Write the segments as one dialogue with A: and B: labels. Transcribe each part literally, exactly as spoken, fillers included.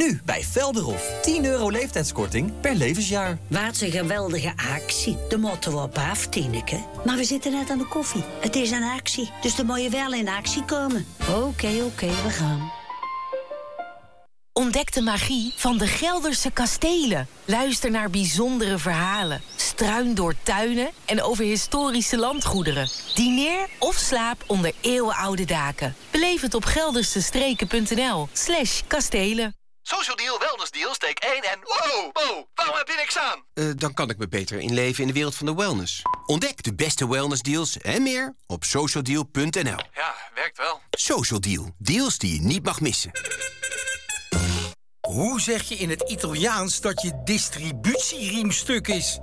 A: Nu bij Velderhof. tien euro leeftijdskorting per levensjaar.
B: Wat een geweldige actie. De motto op af, Tineke. Maar we zitten net aan de koffie. Het is een actie, dus dan moet je wel in actie komen. Oké, okay, oké, okay, we gaan.
C: Ontdek de magie van de Gelderse kastelen. Luister naar bijzondere verhalen. Struin door tuinen en over historische landgoederen. Dineer of slaap onder eeuwenoude daken. Beleef het op geldersestreken.nl slash kastelen.
D: Social Deal, Wellness Deal, steek één en... Wow, wow, waarom heb je niks aan?
E: Uh, dan kan ik me beter inleven in de wereld van de wellness. Ontdek de beste wellness deals en meer op social deal punt n l.
D: Ja, werkt wel.
E: Social Deal, deals die je niet mag missen.
F: Hoe zeg je in het Italiaans dat je distributieriem stuk is?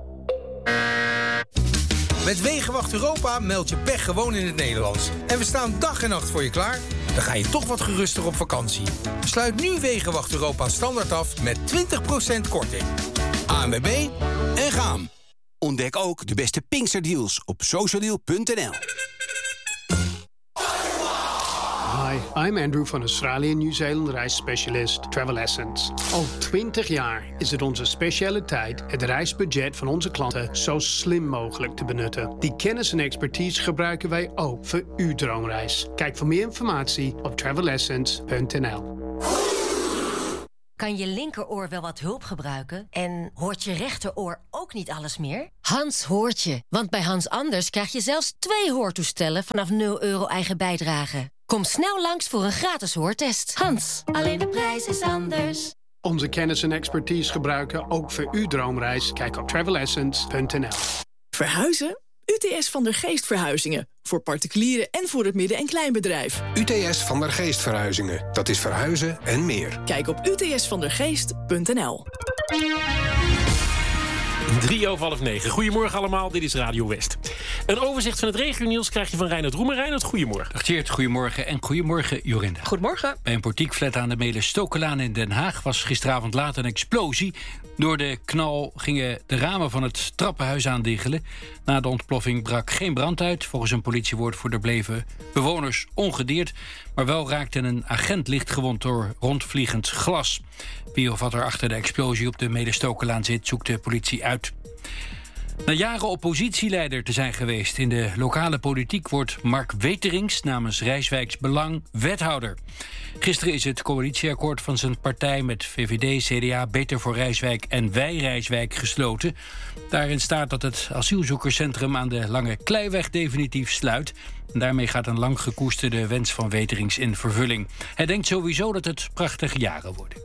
F: Met Wegenwacht Europa meld je pech gewoon in het Nederlands. En we staan dag en nacht voor je klaar. Dan ga je toch wat geruster op vakantie. Sluit nu Wegenwacht Europa standaard af met twintig procent korting. A N W B en gaan.
E: Ontdek ook de beste Pinksterdeals op social deal punt n l.
G: Hi, I'm Andrew van Australië New Zealand reisspecialist Travel Essence. Al twintig jaar is het onze specialiteit het reisbudget van onze klanten zo slim mogelijk te benutten. Die kennis en expertise gebruiken wij ook voor uw droomreis. Kijk voor meer informatie op travel essence punt n l.
H: Kan je linkeroor wel wat hulp gebruiken? En hoort je rechteroor ook niet alles meer? Hans hoort je, want bij Hans Anders krijg je zelfs twee hoortoestellen vanaf nul euro eigen bijdrage. Kom snel langs voor een gratis hoortest. Hans, alleen de prijs is anders.
G: Onze kennis en expertise gebruiken ook voor uw droomreis. Kijk op travel essence punt n l.
I: Verhuizen? U T S van der Geest Verhuizingen. Voor particulieren en voor het midden- en kleinbedrijf.
J: U T S van der Geest Verhuizingen. Dat is verhuizen en meer.
I: Kijk op u t s van der geest punt n l.
K: Drie over half negen. Goedemorgen allemaal, dit is Radio West. Een overzicht van het regionieuws krijg je van Reinhard Roemer. Reinhard, goedemorgen.
L: Dag Geert, goedemorgen en goedemorgen Jorinda.
M: Goedemorgen.
L: Bij een portiekflat aan de Mele-Stokelaan in Den Haag was gisteravond laat een explosie. Door de knal gingen de ramen van het trappenhuis aandiggelen. Na de ontploffing brak geen brand uit. Volgens een politiewoordvoerder bleven bewoners ongedeerd. Maar wel raakte een agent lichtgewond door rondvliegend glas. Wie of wat er achter de explosie op de Mele-Stokelaan zit, zoekt de politie uit. Na jaren oppositieleider te zijn geweest in de lokale politiek wordt Mark Weterings namens Rijswijks Belang wethouder. Gisteren is het coalitieakkoord van zijn partij met V V D, C D A, Beter voor Rijswijk en Wij Rijswijk gesloten. Daarin staat dat het asielzoekerscentrum aan de Lange Kleiweg definitief sluit. En daarmee gaat een lang gekoesterde wens van Weterings in vervulling. Hij denkt sowieso dat het prachtige jaren worden.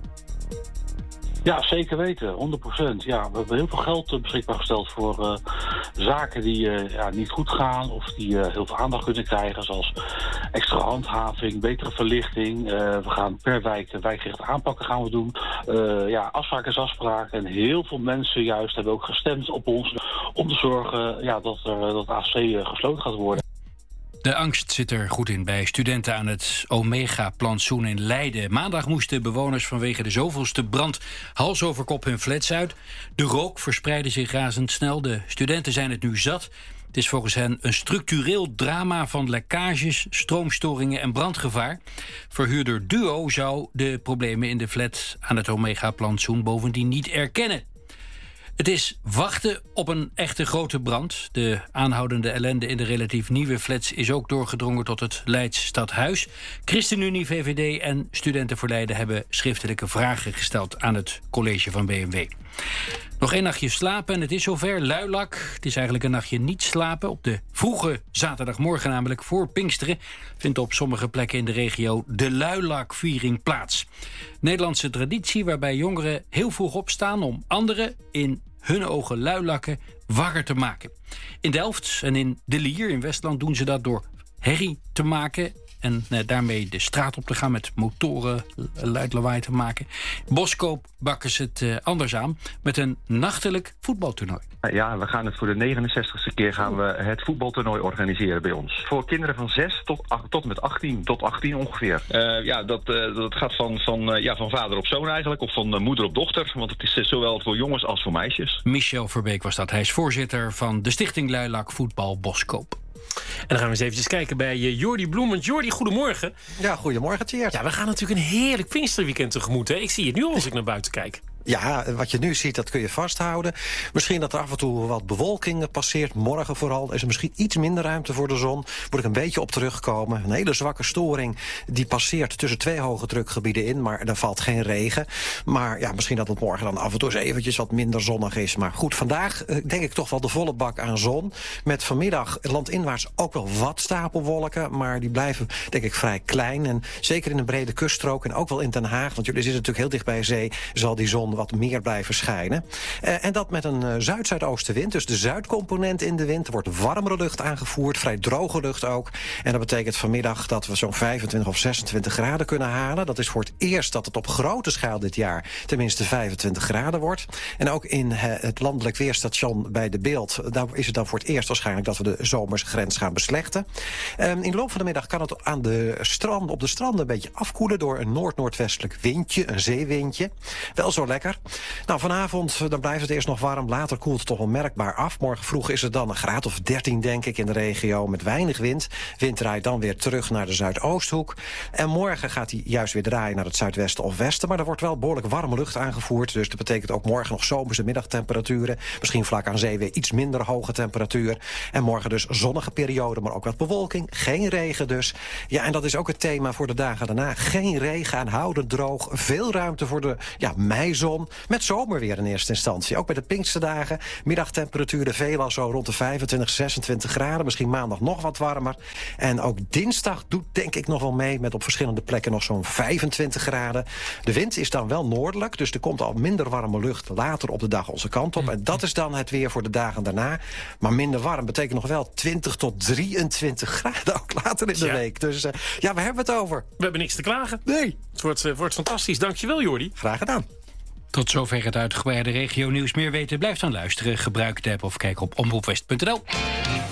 N: Ja, zeker weten, honderd procent. Ja, we hebben heel veel geld beschikbaar gesteld voor uh, zaken die uh, ja, niet goed gaan of die uh, heel veel aandacht kunnen krijgen, zoals extra handhaving, betere verlichting. Uh, we gaan per wijk wijkgerichte aanpakken gaan we doen. Uh, ja, afspraken is afspraken. En heel veel mensen juist hebben ook gestemd op ons om te zorgen ja, dat, er, dat A C uh, gesloten gaat worden.
L: De angst zit er goed in bij studenten aan het Omega-plantsoen in Leiden. Maandag moesten bewoners vanwege de zoveelste brand hals over kop hun flats uit. De rook verspreidde zich razendsnel. De studenten zijn het nu zat. Het is volgens hen een structureel drama van lekkages, stroomstoringen en brandgevaar. Verhuurder Duo zou de problemen in de flat aan het Omega-plantsoen bovendien niet erkennen. Het is wachten op een echte grote brand. De aanhoudende ellende in de relatief nieuwe flats is ook doorgedrongen tot het Leids Stadhuis. ChristenUnie, V V D en Studenten voor Leiden hebben schriftelijke vragen gesteld aan het college van B M W. Nog één nachtje slapen en het is zover. Luilak. Het is eigenlijk een nachtje niet slapen. Op de vroege zaterdagmorgen, namelijk voor Pinksteren, vindt op sommige plekken in de regio de Luilakviering plaats. Nederlandse traditie waarbij jongeren heel vroeg opstaan om anderen, in hun ogen luilakken, wakker te maken. In Delft en in De Lier in Westland doen ze dat door herrie te maken en eh, daarmee de straat op te gaan met motoren, luid lawaai te maken. In Boskoop bakken ze het eh, anders aan met een nachtelijk voetbaltoernooi.
O: Ja, we gaan het voor de negenenzestigste keer gaan we het voetbaltoernooi organiseren bij ons. Voor kinderen van zes tot, tot met achttien, tot achttien ongeveer.
P: Uh, ja, dat, uh, dat gaat van, van, uh, ja, van vader op zoon eigenlijk, of van uh, moeder op dochter. Want het is uh, zowel voor jongens als voor meisjes.
L: Michel Verbeek was dat. Hij is voorzitter van de Stichting Luilak Voetbal Boskoop.
K: En dan gaan we eens eventjes kijken bij uh, Jordi Bloem. Want Jordi, goedemorgen.
M: Ja, goedemorgen, Tjeerd.
K: Ja, we gaan natuurlijk een heerlijk Pinksterweekend tegemoet. Hè? Ik zie het nu al als ik naar buiten kijk.
M: Ja, wat je nu ziet, dat kun je vasthouden. Misschien dat er af en toe wat bewolking passeert. Morgen vooral is er misschien iets minder ruimte voor de zon. Moet ik een beetje op terugkomen. Een hele zwakke storing die passeert tussen twee hoge drukgebieden in. Maar er valt geen regen. Maar ja, misschien dat het morgen dan af en toe eens eventjes wat minder zonnig is. Maar goed, vandaag denk ik toch wel de volle bak aan zon. Met vanmiddag landinwaarts ook wel wat stapelwolken. Maar die blijven denk ik vrij klein. En zeker in een brede kuststrook en ook wel in Den Haag. Want jullie zitten natuurlijk heel dicht bij zee. Zal die zon wat meer blijven schijnen. Uh, en dat met een uh, zuid-zuidoostenwind. Dus de zuidcomponent in de wind. Er wordt warmere lucht aangevoerd. Vrij droge lucht ook. En dat betekent vanmiddag dat we zo'n vijfentwintig of zesentwintig graden kunnen halen. Dat is voor het eerst dat het op grote schaal dit jaar tenminste vijfentwintig graden wordt. En ook in uh, het landelijk weerstation bij de Beeld. Daar is het dan voor het eerst waarschijnlijk dat we de zomersgrens gaan beslechten. Uh, in de loop van de middag kan het aan de strand, op de stranden een beetje afkoelen door een noord-noordwestelijk windje. Een zeewindje. Wel zo lekker. Nou, vanavond dan blijft het eerst nog warm. Later koelt het toch wel merkbaar af. Morgen vroeg is het dan een graad of dertien, denk ik, in de regio met weinig wind. Wind draait dan weer terug naar de Zuidoosthoek. En morgen gaat hij juist weer draaien naar het zuidwesten of westen. Maar er wordt wel behoorlijk warme lucht aangevoerd. Dus dat betekent ook morgen nog zomerse middagtemperaturen. Misschien vlak aan zee weer iets minder hoge temperatuur. En morgen dus zonnige periode, maar ook wat bewolking. Geen regen dus. Ja, en dat is ook het thema voor de dagen daarna. Geen regen, aanhoudend droog. Veel ruimte voor de ja, meizon. Met zomerweer in eerste instantie. Ook bij de Pinksterdagen. Middagtemperaturen veelal zo rond de vijfentwintig, zesentwintig graden. Misschien maandag nog wat warmer. En ook dinsdag doet denk ik nog wel mee. Met op verschillende plekken nog zo'n vijfentwintig graden. De wind is dan wel noordelijk. Dus er komt al minder warme lucht later op de dag onze kant op. En dat is dan het weer voor de dagen daarna. Maar minder warm betekent nog wel twintig tot drieëntwintig graden. Ook later in de ja. week. Dus uh, ja, we hebben het over.
K: We hebben niks te klagen.
M: Nee.
K: Het wordt, uh, wordt fantastisch. Dankjewel, Jordi.
M: Graag gedaan.
L: Tot zover het uitgebreide regio-nieuws. Meer weten, blijf dan luisteren. Gebruik de app of kijk op omroepwest punt n l.